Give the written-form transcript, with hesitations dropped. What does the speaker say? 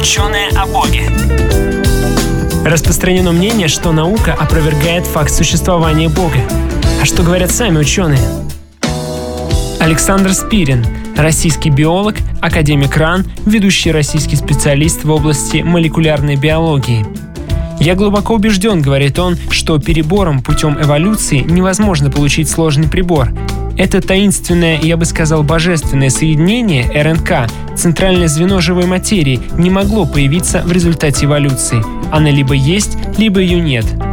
Ученые о Боге. Распространено мнение, что наука опровергает факт существования Бога. А что говорят сами ученые? Александр Спирин, российский биолог, академик РАН, ведущий российский специалист в области молекулярной биологии. «Я глубоко убежден, — говорит он, — что перебором путем эволюции невозможно получить сложный прибор. Это таинственное, я бы сказал, божественное соединение РНК, центральное звено живой материи, не могло появиться в результате эволюции. Она либо есть, либо ее нет.